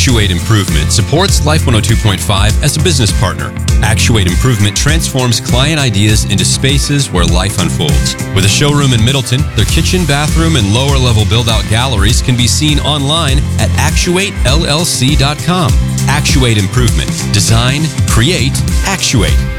Actuate Improvement supports Life 102.5 as a business partner. Actuate Improvement transforms client ideas into spaces where life unfolds. With a showroom in Middleton, their kitchen, bathroom, and lower-level build-out galleries can be seen online at actuatellc.com. Actuate Improvement. Design, create, actuate.